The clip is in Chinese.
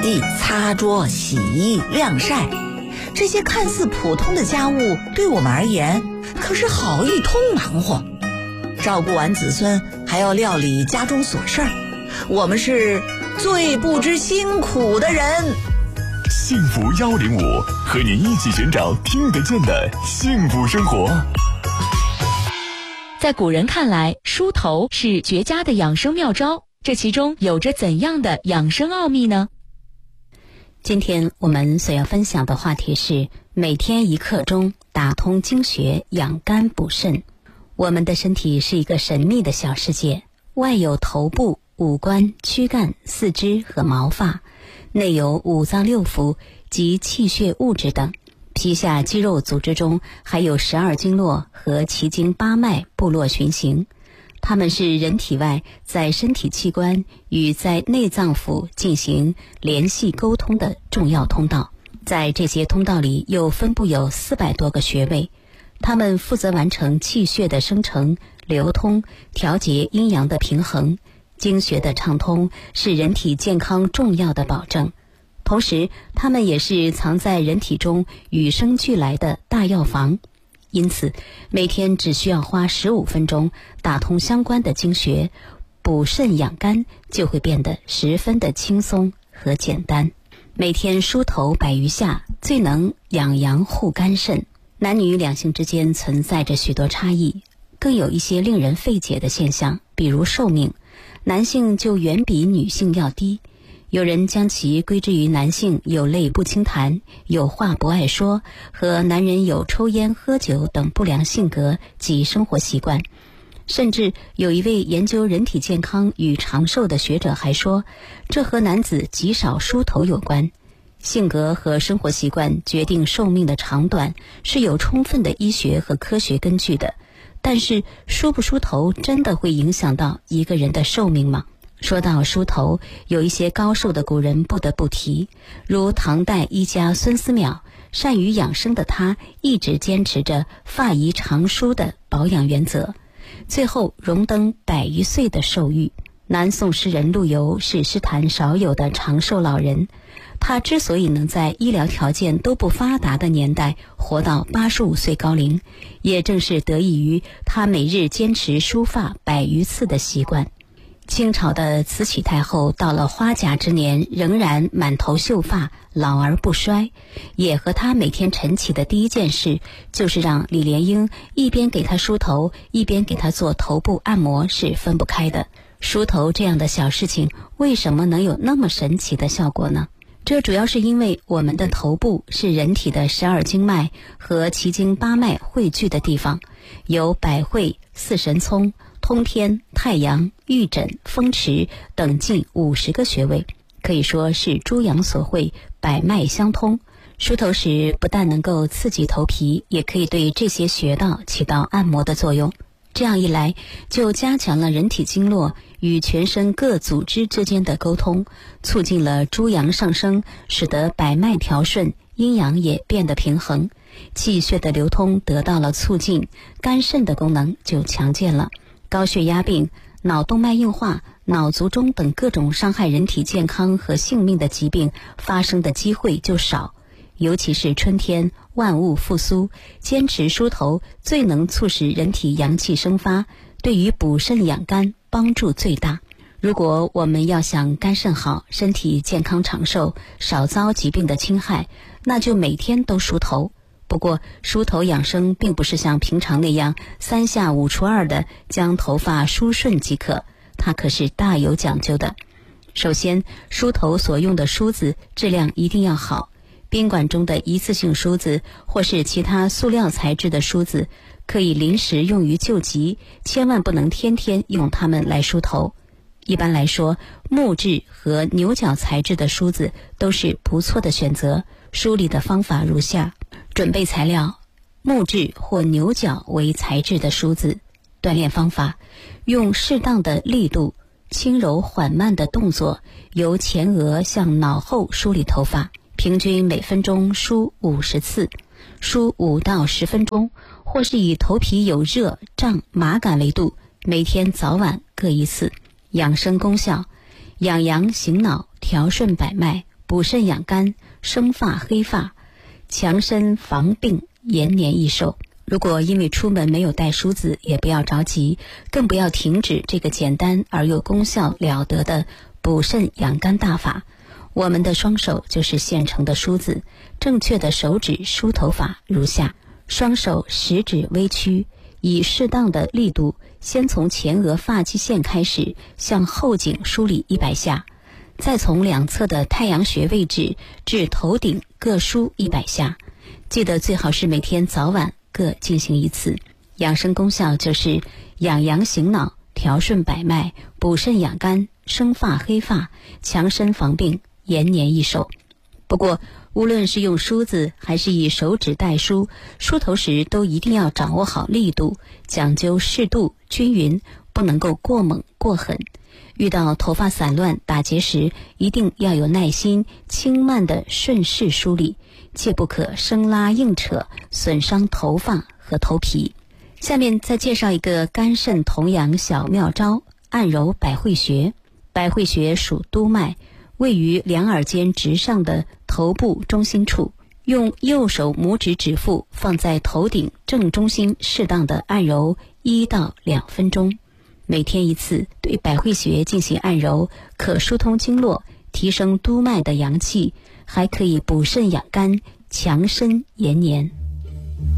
地、擦桌、洗衣、晾晒，这些看似普通的家务，对我们而言可是好一通忙活。照顾完子孙，还要料理家中琐事儿，我们是最不知辛苦的人。 幸福105，和您一起寻找听得见的幸福生活。 在古人看来，梳头是绝佳的养生妙招，这其中有着怎样的养生奥秘呢？ 今天我们所要分享的话题是每天1刻钟打通经穴，养肝补肾。我们的身体是一个神秘的小世界，外有头部、五官、躯干、四肢和毛发，内有五脏六腑及气血物质等，皮下肌肉组织中还有12经络和奇经八脉部落循行，它们是人体外在身体器官与在内脏腑进行联系沟通的重要通道。在这些通道里又分布有400多个穴位，它们负责完成气血的生成、流通，调节阴阳的平衡。经穴的畅通是人体健康重要的保证，同时它们也是藏在人体中与生俱来的大药房。因此每天只需要花15分钟打通相关的经穴，补肾养肝就会变得十分的轻松和简单。每天梳头100余下，最能养阳护肝肾。男女两性之间存在着许多差异，更有一些令人费解的现象，比如寿命，男性就远比女性要低。有人将其归之于男性有泪不轻弹、有话不爱说，和男人有抽烟喝酒等不良性格及生活习惯。甚至有一位研究人体健康与长寿的学者还说，这和男子极少梳头有关。性格和生活习惯决定寿命的长短，是有充分的医学和科学根据的。但是梳不梳头真的会影响到一个人的寿命吗？说到梳头，有一些高寿的古人不得不提，如唐代医家孙思邈，善于养生的他一直坚持着发宜常梳的保养原则，最后荣登100余岁的寿誉。南宋诗人陆游是诗坛少有的长寿老人，他之所以能在医疗条件都不发达的年代活到85岁高龄，也正是得益于他每日坚持梳发100余次的习惯。清朝的慈禧太后到了花甲之年仍然满头秀发，老而不衰，也和她每天晨起的第一件事就是让李莲英一边给她梳头，一边给她做头部按摩，是分不开的。梳头这样的小事情为什么能有那么神奇的效果呢？这主要是因为我们的头部是人体的12经脉和奇经八脉汇聚的地方，有百会、四神聪、通天、太阳、玉枕、风池等近50个穴位，可以说是诸阳所会，百脉相通。梳头时不但能够刺激头皮，也可以对这些穴道起到按摩的作用。这样一来，就加强了人体经络与全身各组织之间的沟通，促进了诸阳上升，使得百脉调顺，阴阳也变得平衡，气血的流通得到了促进，肝肾的功能就强健了。高血压病、脑动脉硬化、脑卒中等各种伤害人体健康和性命的疾病发生的机会就少。尤其是春天万物复苏，坚持梳头最能促使人体阳气生发，对于补肾养肝帮助最大。如果我们要想肝肾好，身体健康长寿，少遭疾病的侵害，那就每天都梳头。不过梳头养生并不是像平常那样3下5除2的将头发梳顺即可，它可是大有讲究的。首先，梳头所用的梳子质量一定要好，宾馆中的一次性梳子或是其他塑料材质的梳子可以临时用于救急，千万不能天天用它们来梳头。一般来说，木质和牛角材质的梳子都是不错的选择。梳理的方法如下：准备材料：木质或牛角为材质的梳子。锻炼方法：用适当的力度，轻柔缓慢的动作，由前额向脑后梳理头发，平均每分钟梳50次，梳5到10分钟，或是以头皮有热、胀、麻感为度，每天早晚各1次。养生功效：养阳醒脑，调顺百脉， 补肾养肝、生发黑发、强身防病、延年益寿。如果因为出门没有带梳子，也不要着急，更不要停止这个简单而又功效了得的补肾养肝大法。我们的双手就是现成的梳子，正确的手指梳头发如下：双手食指微曲，以适当的力度，先从前额发际线开始向后颈梳理100下，再从两侧的太阳穴位置至头顶各梳100下。记得最好是每天早晚各进行1次。养生功效就是养阳醒脑、调顺百脉、补肾养肝、生发黑发、强身防病、延年益寿。不过无论是用梳子还是以手指代梳，梳头时都一定要掌握好力度，讲究适度均匀，不能够过猛过狠。遇到头发散乱打结时，一定要有耐心，轻慢的顺势梳理，切不可生拉硬扯，损伤头发和头皮。下面再介绍一个肝肾同阳小妙招：按揉百会穴。百会穴属督脉，位于两耳间直上的头部中心处，用右手拇指指腹放在头顶正中心，适当的按揉1到2分钟。每天1次，对百会穴进行按揉，可疏通经络，提升督脉的阳气，还可以补肾养肝、强身延年。